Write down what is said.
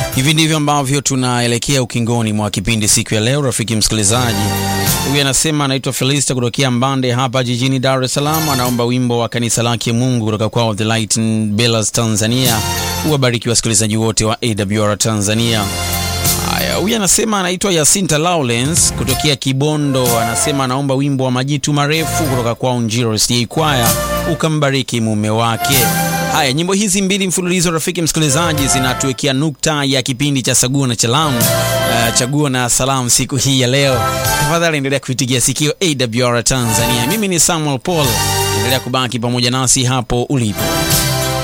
Hivi ndivyo ambavyo tunaelekea ukingoni mwa kipindi siku ya leo, rafiki msikilizaji. Huyu anasema anaitwa Felista kutokea Mbande hapa jijini Dar es Salaam. Anaomba wimbo wa kanisa lake Mungu kutoka kwa The Light Bellas Tanzania. Uwabariki wasikilizaji wote wa AWR Tanzania. Haya, huyu anasema anaitwa Yasinta Lawrence kutokea Kibondo. Anasema anaomba wimbo wa Majitu Marefu kutoka kwa Njiro SDA Choir, ukambariki mume wake. Haya, nyimbo hizi mbili mfululizo, rafiki msikilizaji, zinatuwekea nukta ya kipindi cha Chaguo na Salamu siku hii ya leo. Tafadhali endelea kuitigia sikio AWR Tanzania. Mimi ni Samuel Paul. Endelea kubaki pamoja nasi hapo ulipo.